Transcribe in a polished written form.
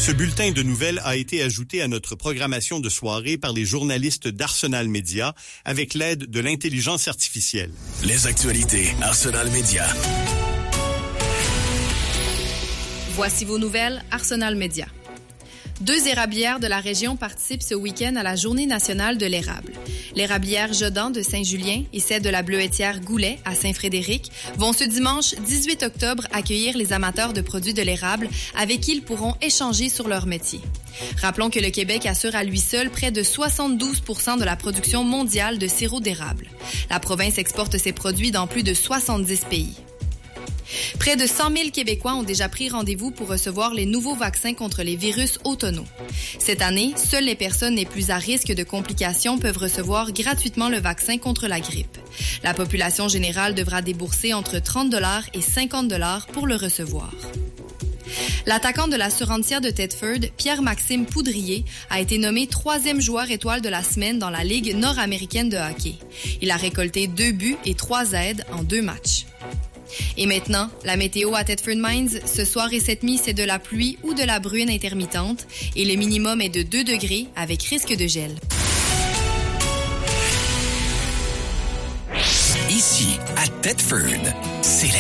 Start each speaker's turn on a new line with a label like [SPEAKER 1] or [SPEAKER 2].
[SPEAKER 1] Ce bulletin de nouvelles a été ajouté à notre programmation de soirée par les journalistes d'Arsenal Média avec l'aide de l'intelligence artificielle.
[SPEAKER 2] Les actualités Arsenal Média.
[SPEAKER 3] Voici vos nouvelles Arsenal Média. 2 érablières de la région participent ce week-end à la Journée nationale de l'érable. L'érablière Jodan de Saint-Julien et celle de la bleuetière Goulet à Saint-Frédéric vont ce dimanche 18 octobre accueillir les amateurs de produits de l'érable avec qui ils pourront échanger sur leur métier. Rappelons que le Québec assure à lui seul près de 72% de la production mondiale de sirop d'érable. La province exporte ses produits dans plus de 70 pays. Près de 100 000 Québécois ont déjà pris rendez-vous pour recevoir les nouveaux vaccins contre les virus automnaux. Cette année, seules les personnes les plus à risque de complications peuvent recevoir gratuitement le vaccin contre la grippe. La population générale devra débourser entre 30 $ et 50 $ pour le recevoir. L'attaquant de la Surantière de Thetford, Pierre-Maxime Poudrier, a été nommé 3e joueur étoile de la semaine dans la Ligue nord-américaine de hockey. Il a récolté 2 buts et 3 aides en 2 matchs. Et maintenant, la météo à Thetford Mines. Ce soir et cette nuit, c'est de la pluie ou de la bruine intermittente et le minimum est de 2 degrés avec risque de gel.
[SPEAKER 2] Ici, à Thetford, c'est